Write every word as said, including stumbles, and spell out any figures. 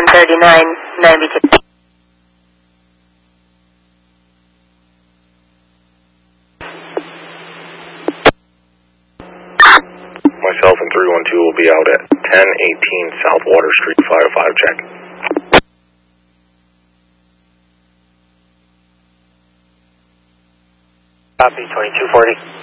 ten thirty-nine ninety-two. Myself and three one two will be out at ten eighteen South Water Street, five oh five check. Copy, twenty-two forty.